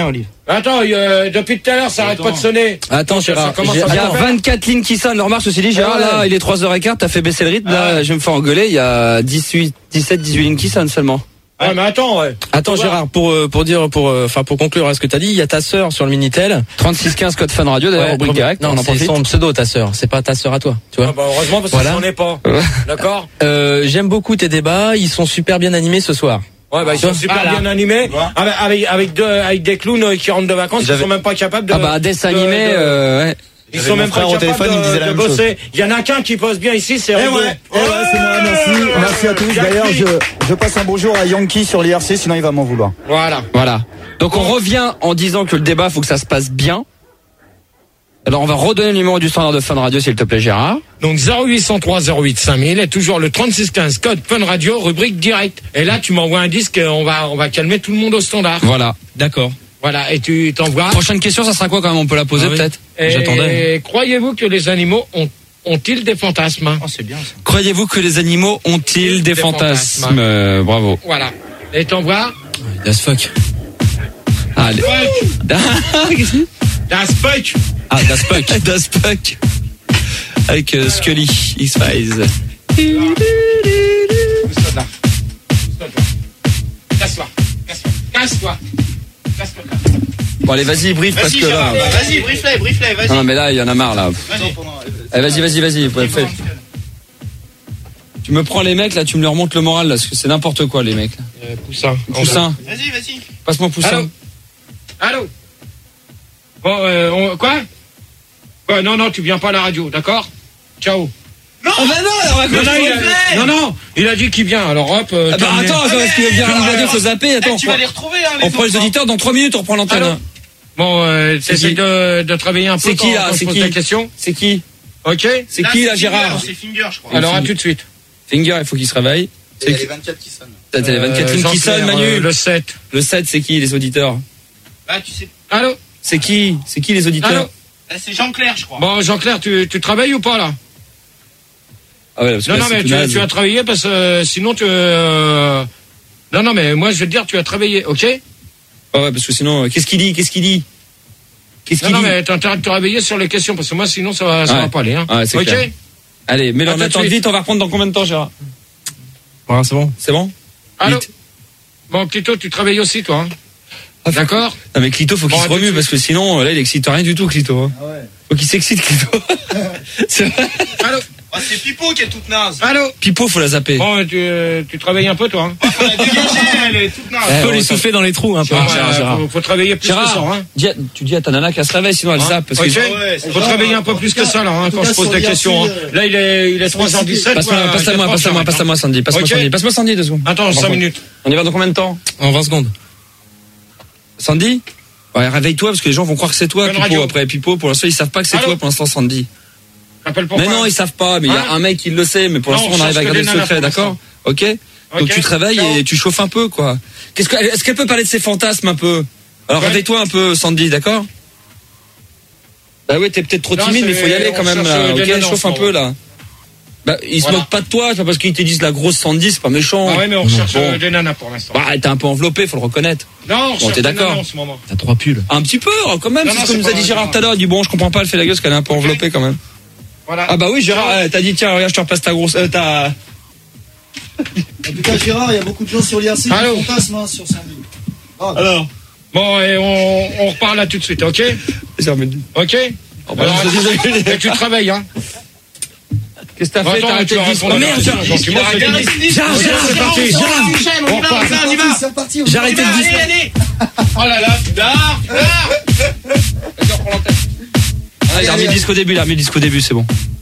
Olive. Attends, depuis tout à l'heure, ça arrête pas de sonner. Attends, Gérard, Ça commence il y à a 24 lignes qui sonnent. Remarque, ceci dit, Gérard, là, il est 3h15, t'as fait baisser le rythme, là, je vais me faire engueuler, il y a 18 lignes qui sonnent seulement. Ouais, mais attends, ouais. Attends, Gérard, pour conclure à ce que t'as dit, il y a ta sœur sur le Minitel. 3615 code Fun Radio, d'ailleurs, rubrique direct. Non, c'est son pseudo, ta sœur. C'est pas ta sœur à toi, tu vois. Ah bah heureusement, parce que ça n'en est pas. D'accord? J'aime beaucoup tes débats, ils sont super bien animés ce soir. Ouais, bah, ils sont super bien animés. Avec des clowns qui rentrent de vacances, ils sont même pas capables de. Ah bah, dessin animé, ouais. Ils sont même pas capables de bosser. Il y en a qu'un qui bosse bien ici, c'est Rigo. Ouais, c'est moi, merci. Merci à tous. D'ailleurs, je passe un bonjour à Yankee sur l'IRC, sinon il va m'en vouloir. Voilà. Donc on revient en disant que le débat, faut que ça se passe bien. Alors on va redonner le numéro du standard de Fun Radio, s'il te plaît, Gérard. Donc 0803 08 5000 et toujours le 3615 code Fun Radio, rubrique direct. Et là, tu m'envoies un disque, on va calmer tout le monde au standard. Voilà, d'accord. Voilà, et tu t'envoies. Prochaine question, ça sera quoi quand même? On peut la poser peut-être? J'attendais. Et croyez-vous que les animaux ont-ils des fantasmes? Oh, c'est bien ça. Croyez-vous que les animaux ont-ils des fantasmes? Bravo. Voilà. Et t'envoies. Das fuck. Allez. Das fuck. Ah, Das fuck. Das fuck. Avec Scully, X-Files. Casse-toi. Bon allez, vas-y, brief parce que là. Vas-y, brief-les, vas-y. Non mais là, il y en a marre là. Allez, vas-y. Fais. Tu me prends les mecs là, tu me leur montres le moral là, parce que c'est n'importe quoi les mecs. Poussin. Vas-y. Passe-moi Poussin. Allô. Bon, quoi? Non, tu viens pas à la radio, d'accord? Ciao. Non, Non, il a dit qu'il vient, alors hop. Attends, est-ce qu'il veut bien à la radio, faut zapper? Attends, tu vas les retrouver, hein, on prend les auditeurs dans 3 minutes, on reprend l'antenne. Bon, t'essayes de travailler un peu. C'est qui là? C'est qui? Question. C'est qui? Ok. C'est qui là, Gérard? C'est Finger, je crois. Alors à tout de suite. Finger, il faut qu'il se réveille. Il y a les 24 qui sonnent. T'as les 24 lignes qui sonnent, Manu. Le 7. Le 7, c'est qui les auditeurs? Ah, tu sais. Allô? C'est qui les auditeurs? Allô? C'est Jean-Claire, je crois. Bon, Jean-Claire, tu travailles ou pas là? Ah ouais, parce que non, mais tu as travaillé parce que sinon tu. Non, mais moi je vais te dire, tu as travaillé, ok? Ah ouais, parce que sinon, qu'est-ce qu'il dit? Non, mais t'as intérêt de te réveiller sur les questions parce que moi sinon ça va pas aller. Hein. Ouais, c'est ok? Clair. Allez, mais on attend vite, on va reprendre dans combien de temps, Gérard? Ouais, c'est bon. C'est bon? Allô? Bon, Clito, tu travailles aussi, toi, hein? D'accord? Non, mais Clito, faut qu'il se remue parce que sinon, là, il excite rien du tout, Clito. Hein. Ah ouais. Faut qu'il s'excite, Clito. C'est vrai. Allô? Ah, c'est Pipo qui est toute naze. Allô? Pipo, faut la zapper. Bon, tu travailles un peu, toi, hein? Faut la dégager, elle est toute naze. Faut les souffler dans les trous, un peu. Faut travailler plus que ça, hein? Tu dis à ta nana qu'elle se réveille, sinon elle zappe. Parce que faut travailler un peu plus que ça, là, hein, quand je pose des questions. Là, il est 3h17. Passe-la-moi, Sandy. Passe-moi Sandy 2 secondes. Attends, 5 minutes. On y va dans combien de temps? En 20 secondes. Sandy? Ouais, réveille-toi parce que les gens vont croire que c'est toi, Pipo. Après, Pipo, pour l'instant, ils savent pas que c'est toi, pour l'instant, Sandy. Mais non, ils savent pas, mais il y a un mec qui le sait, mais pour l'instant, on arrive à garder le secret, d'accord? Ok? Donc tu te réveilles et tu chauffes un peu, quoi. Est-ce qu'elle peut parler de ses fantasmes un peu? Alors réveille-toi un peu, Sandy, d'accord? Bah ouais, t'es peut-être trop timide, mais il faut y aller quand même, là. Ok, chauffe un peu, là. Bah, ils se moquent pas de toi, c'est pas parce qu'ils te disent la grosse Sandy, c'est pas méchant. Ah ouais, mais on cherche des nanas pour l'instant. Bah, t'es un peu enveloppé, faut le reconnaître. Non, bon, t'es d'accord. En ce moment. T'as 3 pulls. Un petit peu, quand même, c'est ce que nous a dit Gérard tout à l'heure. Il dit bon, je comprends pas, elle fait la gueule parce qu'elle est un peu enveloppée quand même. Voilà. Ah bah oui, Gérard, t'as dit tiens, regarde, je te repasse ta grosse, ta. En tout cas, Gérard, il y a beaucoup de gens sur l'IRC qui fantasment sur Sandy. Ah, alors. Bon, et on repart là tout de suite, ok? Ok? Alors, tu travailles, hein? Qu'est-ce que t'as fait? T'as arrêté de dire. Oh merde, c'est parti. J'ai arrêté de dire. Oh là là, là. Vas-y, on reprend l'antenne. Ah, j'ai remis le disque au début, c'est bon.